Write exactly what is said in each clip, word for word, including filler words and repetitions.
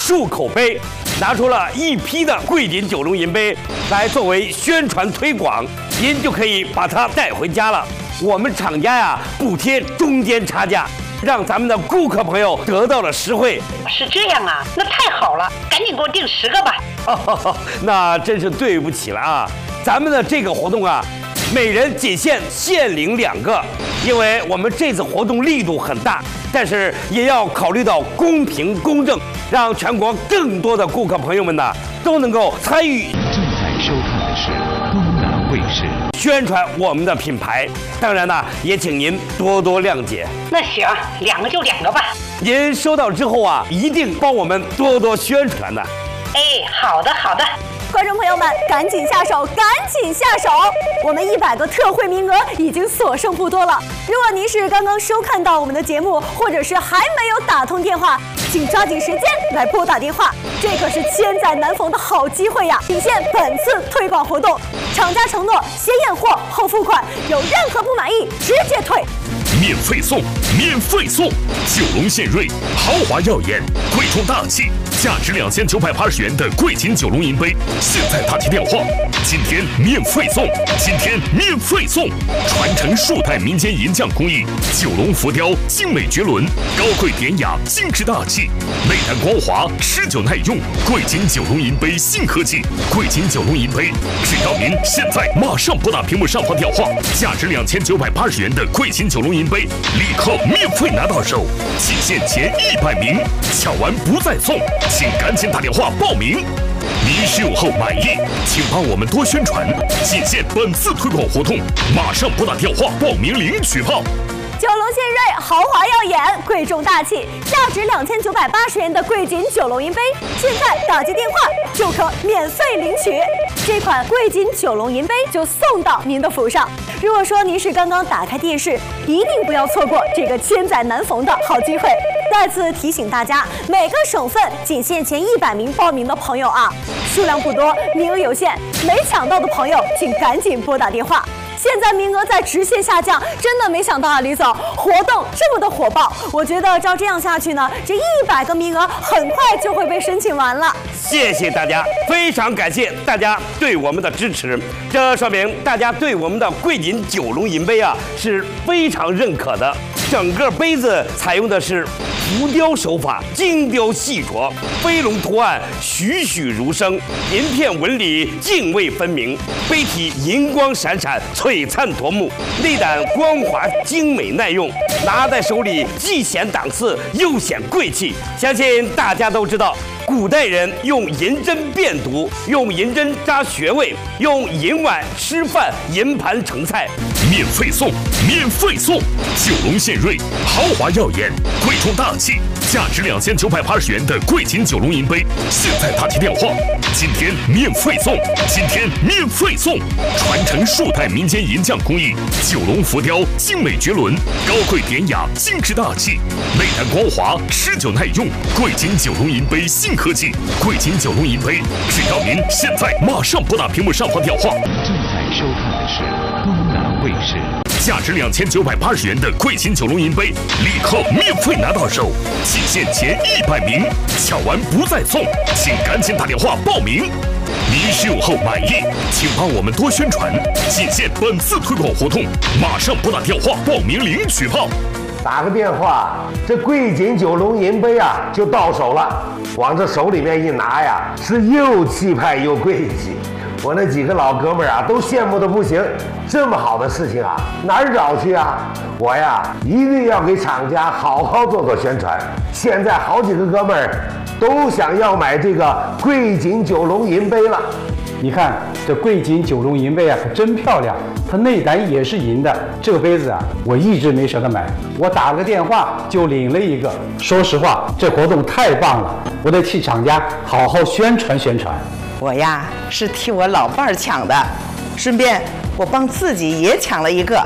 漱口杯，拿出了一批的桂锦九龙银杯来作为宣传推广，您就可以把它带回家了。我们厂家呀补贴中间差价，让咱们的顾客朋友得到了实惠。 是这样啊，那太好了，赶紧给我订十个吧。 哦，那真是对不起了啊，咱们的这个活动啊，每人仅限限领两个，因为我们这次活动力度很大，但是也要考虑到公平公正，让全国更多的顾客朋友们呢都能够参与。 正在收看的是东南卫视， 宣传我们的品牌，当然呢，也请您多多谅解。 那行，两个就两个吧。 您收到之后啊，一定帮我们多多宣传的。 哎，好的好的。 观众朋友们，赶紧下手，赶紧下手！我们一百个特惠名额已经所剩不多了。如果您是刚刚收看到我们的节目，或者是还没有打通电话，请抓紧时间来拨打电话，这可是千载难逢的好机会呀！仅限本次推广活动，厂家承诺先验货后付款，有任何不满意直接退。 免费送，免费送！九龙献瑞，豪华耀眼，贵重大气，价值两千九百八十元的桂锦九龙银杯，现在打起电话，今天免费送，今天免费送！传承数代民间银匠工艺，九龙浮雕精美绝伦，高贵典雅，精致大气，内胆光滑，持久耐用。桂锦九龙银杯新科技，桂锦九龙银杯，只要您现在马上拨打屏幕上方电话，价值两千九百八十元的桂锦九龙银杯。立刻免费拿到手，仅限前一百名，抢完不再送，请赶紧打电话报名。您使用后满意，请帮我们多宣传，仅限本次推广活动，马上拨打电话报名领取号。 九龙献瑞，豪华耀眼，贵重大气，价值两千九百八十元的桂锦九龙银杯，现在打接电话就可免费领取。这款桂锦九龙银杯就送到您的府上。如果说您是刚刚打开电视，一定不要错过这个千载难逢的好机会。再次提醒大家，每个省份仅限前一百名报名的朋友啊，数量不多，名额有限，没抢到的朋友请赶紧拨打电话。现在名额在直线下降，真的没想到啊，李总，活动这么的火爆，我觉得照这样下去呢，这一百个名额很快就会被申请完了。 谢谢大家，非常感谢大家对我们的支持，这说明大家对我们的桂锦九龙银杯啊是非常认可的。整个杯子采用的是浮雕手法，精雕细琢，飞龙图案栩栩如生，银片纹理泾渭分明，杯体银光闪闪，璀璨夺目，内胆光滑精美耐用，拿在手里既显档次又显贵气。相信大家都知道，古代人用银针辨毒，用银针扎穴位，用银碗吃饭，银盘盛菜。 免费送，免费送！九龙献瑞，豪华耀眼，贵重大气，价值两千九百八十元的桂锦九龙银杯，现在打起电话，今天免费送，今天免费送！传承数代民间银匠工艺，九龙浮雕精美绝伦，高贵典雅，精致大气，内胆光滑，持久耐用。桂锦九龙银杯新科技，桂锦九龙银杯，只要您现在马上拨打屏幕上方电话。正在收看的是东南卫视，价值两千九百八十元的桂锦九龙银杯，立刻免费拿到手，仅限前一百名，抢完不再送，请赶紧打电话报名。您使用后满意，请帮我们多宣传，仅限本次推广活动，马上拨打电话报名领取号。 打个电话，这桂锦九龙银杯啊就到手了，往这手里面一拿呀，是又气派又贵气。我那几个老哥们儿啊，都羡慕的不行。这么好的事情啊，哪儿找去啊？我呀，一定要给厂家好好做做宣传。现在好几个哥们儿都想要买这个桂锦九龙银杯了。 你看这桂锦九龙银杯啊，可真漂亮，它内胆也是银的。这个杯子啊，我一直没舍得买，我打个电话就领了一个。说实话，这活动太棒了，我得替厂家好好宣传宣传。 我呀是替我老伴儿抢的，顺便我帮自己也抢了一个。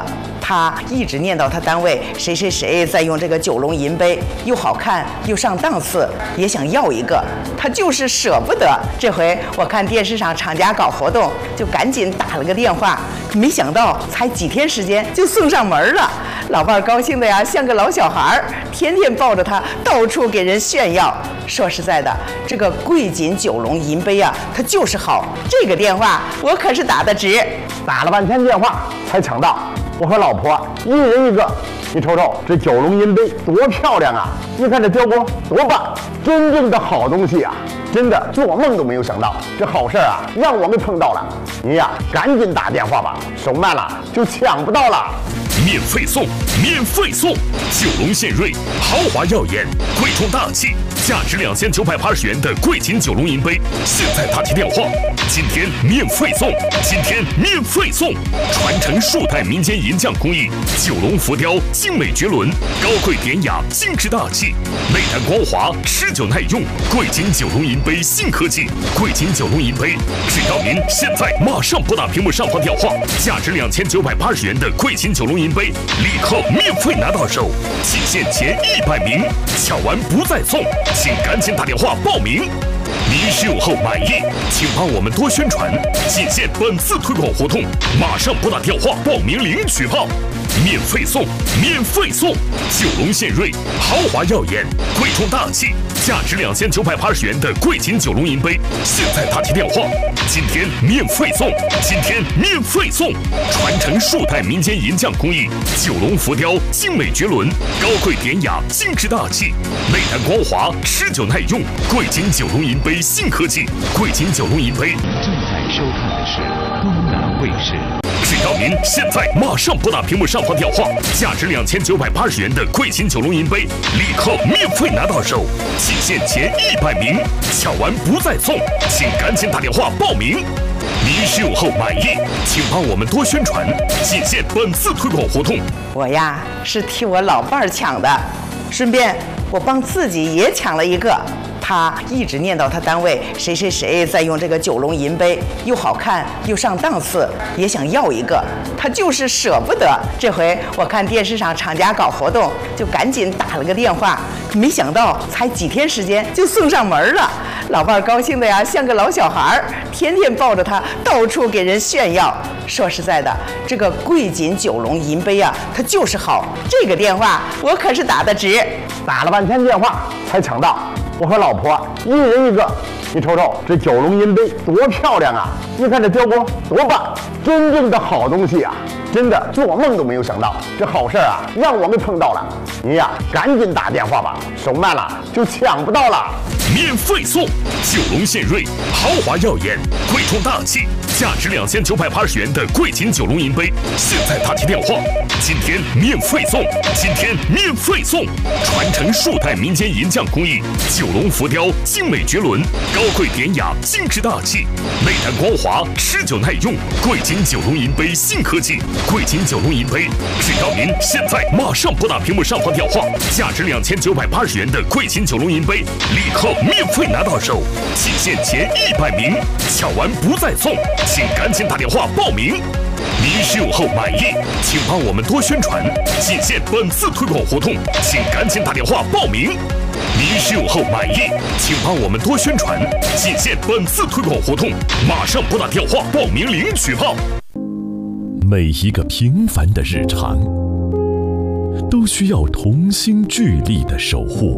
他一直念叨他单位谁谁谁在用这个九龙银杯，又好看又上档次，也想要一个，他就是舍不得。这回我看电视上厂家搞活动，就赶紧打了个电话，没想到才几天时间就送上门了。老伴儿高兴的呀，像个老小孩儿，天天抱着它到处给人炫耀。说实在的，这个贵锦九龙银杯啊，它就是好。这个电话我可是打得值， 打了半天电话才抢到。我和老婆一人一个，你瞅瞅这九龙银杯多漂亮啊！你看这雕工多棒，真正的好东西啊！真的做梦都没有想到，这好事啊让我们碰到了。你呀，赶紧打电话吧，手慢了就抢不到了。 免费送，免费送！九龙献瑞，豪华耀眼，贵重大气，价值两千九百八十元的贵锦九龙银杯，现在打提电话，今天免费送，今天免费送！传承数代民间银匠工艺，九龙浮雕精美绝伦，高贵典雅，精致大气，内弹光滑，持久耐用。贵锦九龙银杯新科技，贵锦九龙银杯，只要您现在马上拨打屏幕上方电话，价值两千九百八十元的贵锦九龙银杯，立刻免费拿到手，仅限前一百名，抢完不再送，请赶紧打电话报名。您使用后满意，请帮我们多宣传，仅限本次推广活动，马上拨打电话报名领取号，免费送，免费送！九龙献瑞，豪华耀眼，贵重大气，价值两千九百八十元的贵锦九龙银杯，现在打提电话，今天免费送，今天免费送！传承数代民间银匠工艺，九龙浮雕精美绝伦，高贵典雅，精致大气，内弹光滑，持久耐用。贵锦九龙银杯新科技，贵锦九龙银杯。 正在收看的是东南卫视。 只要您现在马上拨打屏幕上方电话，价值两千九百八十元的贵锦九龙银杯，立刻免费拿到手，仅限前一百名，抢完不再送，请赶紧打电话报名。您使用后满意，请帮我们多宣传，仅限本次推广活动。 我呀是替我老伴儿抢的，顺便我帮自己也抢了一个。他一直念叨他单位谁谁谁在用这个九龙银杯，又好看又上档次，也想要一个，他就是舍不得。这回我看电视上厂家搞活动，就赶紧打了个电话，没想到才几天时间就送上门了。老伴儿高兴的呀，像个老小孩儿，天天抱着它到处给人炫耀。说实在的，这个贵锦九龙银杯啊，它就是好。这个电话我可是打得值， 打了半天电话才抢到。我和老婆一人一个，你瞅瞅这九龙银杯多漂亮啊！你看这雕工多棒，真正的好东西啊！真的做梦都没有想到，这好事啊让我们碰到了。你呀，赶紧打电话吧，手慢了就抢不到了。 免费送，九龙献瑞，豪华耀眼，贵重大气，价值两千九百八十元的贵锦九龙银杯，现在打提电话，今天免费送，今天免费送！传承数代民间银匠工艺，九龙浮雕精美绝伦，高贵典雅，精致大气，内弹光滑，持久耐用。贵锦九龙银杯新科技，贵锦九龙银杯，只要您现在马上拨打屏幕上方电话，价值两千九百八十元的贵锦九龙银杯，立刻免费拿到手，仅限前一百名，抢完不再送，请赶紧打电话报名。您使用后满意，请帮我们多宣传，仅限本次推广活动，请赶紧打电话报名。您使用后满意，请帮我们多宣传，仅限本次推广活动，马上拨打电话报名领取号。 每一个平凡的日常，都需要同心聚力的守护，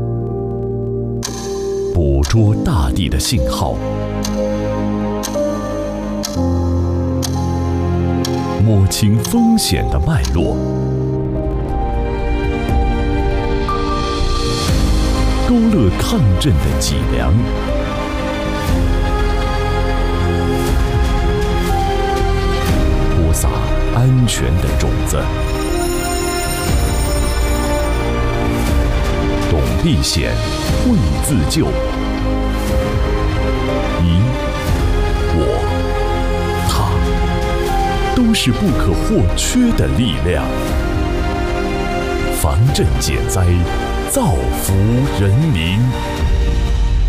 捕捉大地的信号，摸清风险的脉络，勾勒抗震的脊梁，播撒安全的种子。懂避险，会自救。你、我、他，都是不可或缺的力量。防震减灾，造福人民。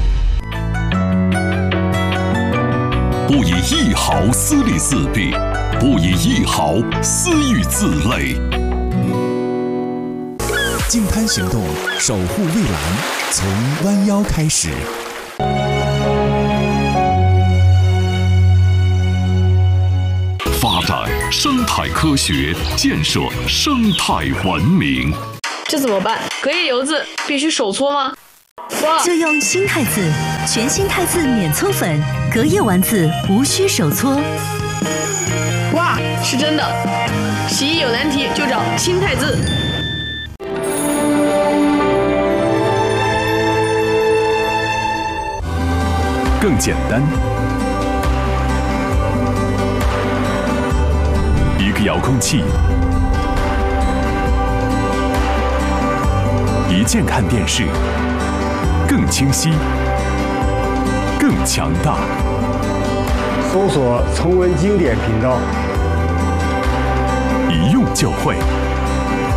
不以一毫私利四弊， 不以一毫私欲自累。 净滩行动，守护蔚蓝，从弯腰开始。 发展生态科学，建设生态文明。 这怎么办？隔夜油渍必须手搓吗？哇！ 就用新汰渍，全新汰渍免搓粉，隔夜丸子无需手搓。 哇，是真的！洗衣有难题就找新汰渍。 更简单。一个遥控器，一键看电视，更清晰，更强大。 搜索重温经典频道， 一用就会。